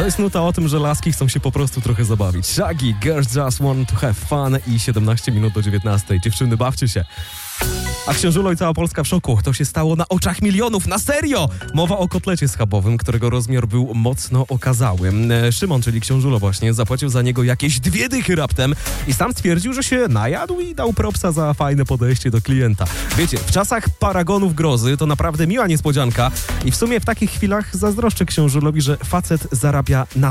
To jest nuta o tym, że laski chcą się po prostu trochę zabawić. Shaggy, Girls Just Want to Have Fun i 17 minut do 19. Dziewczyny, bawcie się. A Książulo i cała Polska w szoku. To się stało na oczach milionów, na serio! Mowa o kotlecie schabowym, którego rozmiar był mocno okazały. Szymon, czyli Książulo właśnie, zapłacił za niego jakieś 2 dychy raptem i sam stwierdził, że się najadł i dał propsa za fajne podejście do klienta. Wiecie, w czasach paragonów grozy to naprawdę miła niespodzianka i w sumie w takich chwilach zazdroszczę Książulowi, że facet zarabia na